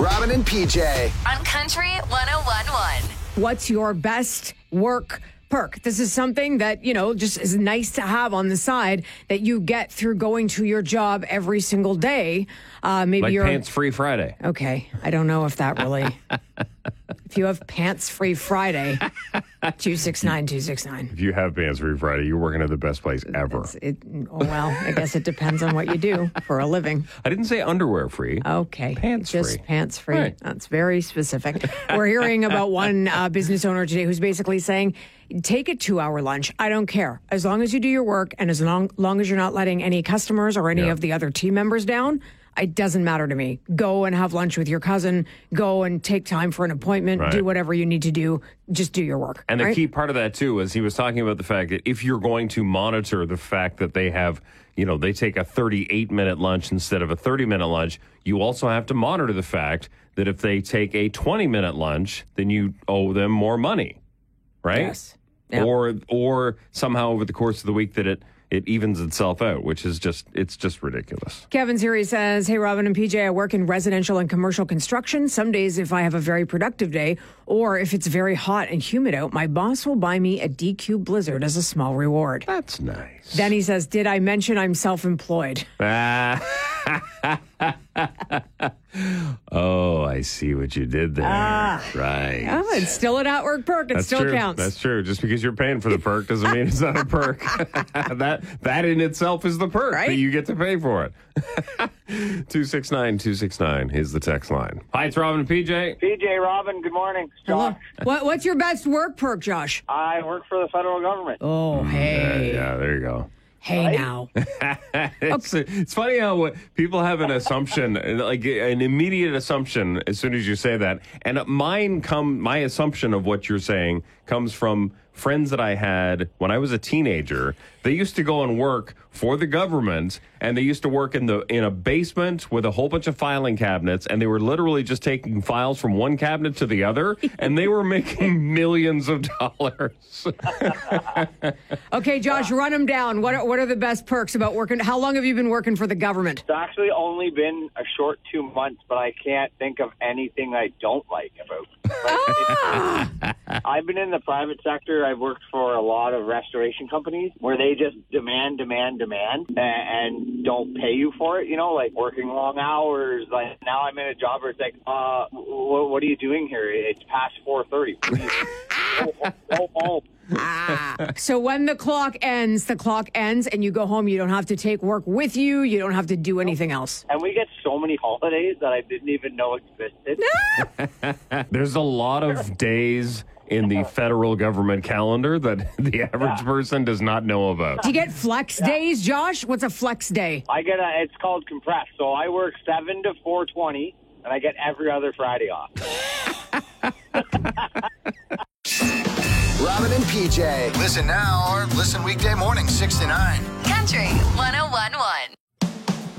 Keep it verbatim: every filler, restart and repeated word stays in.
Robin and P J. On Country one oh one point one. What's your best work perk? This is something that, you know, just is nice to have on the side that you get through going to your job every single day. Uh, maybe like you're pants-free Friday. Okay. I don't know if that really... If you have pants-free Friday, two six nine, two six nine. If you have pants-free Friday, you're working at the best place ever. It, oh, well, I guess it depends on what you do for a living. I didn't say underwear-free. Okay. Pants-free. Just pants-free. Right. That's very specific. We're hearing about one uh, business owner today who's basically saying, take a two-hour lunch. I don't care. As long as you do your work and as long, long as you're not letting any customers or any Yeah. of the other team members down, it doesn't matter to me. Go and have lunch with your cousin. Go and take time for an appointment. Right. Do whatever you need to do. Just do your work. And the right? key part of that, too, is he was talking about the fact that if you're going to monitor the fact that they have, you know, they take a thirty-eight minute lunch instead of a thirty minute lunch, you also have to monitor the fact that if they take a twenty minute lunch, then you owe them more money, right? Yes. Yep. Or, or somehow over the course of the week that it, it evens itself out, which is just, it's just ridiculous. Kevin's here. He says, hey, Robin and P J, I work in residential and commercial construction. Some days, if I have a very productive day or if it's very hot and humid out, my boss will buy me a D Q Blizzard as a small reward. That's nice. Then he says, did I mention I'm self-employed? Ah. Oh, I see what you did there. Ah. Right. Oh, it's still an at-work perk. It That's still true. counts. That's true. Just because you're paying for the perk doesn't mean it's not a perk. that that in itself is the perk Right? that you get to pay for it. two six nine, two six nine is the text line. Hi, it's Robin and P J. P J, Robin, good morning. Hello. Josh. What, what's your best work perk, Josh? I work for the federal government. Oh, hey. Yeah, there you go. Hey, now. it's, it's funny how what, people have an assumption, like an immediate assumption as soon as you say that. And mine come, my assumption of what you're saying comes from friends that I had when I was a teenager. They used to go and work for the government, and they used to work in the in a basement with a whole bunch of filing cabinets, and they were literally just taking files from one cabinet to the other, and they were making millions of dollars. Okay, Josh, run them down. What are, what are the best perks about working? How long have you been working for the government? It's actually only been a short two months, but I can't think of anything I don't like about it. Like, it's- I've been in the private sector. I've worked for a lot of restoration companies where they just demand, demand, demand, and, and don't pay you for it. You know, like working long hours. Like now, I'm in a job where it's like, uh, what, what are you doing here? It's past four thirty. Go, go home. So when the clock ends, the clock ends, and you go home. You don't have to take work with you. You don't have to do anything else. And we get so many holidays that I didn't even know existed. There's a lot of days in the federal government calendar that the average Yeah. person does not know about. Do you get flex days, Josh? What's a flex day? I get a, it's called compressed. So I work seven to four twenty, and I get every other Friday off. Robin and P J. Listen now or listen weekday morning, six to nine. Country one oh one point one.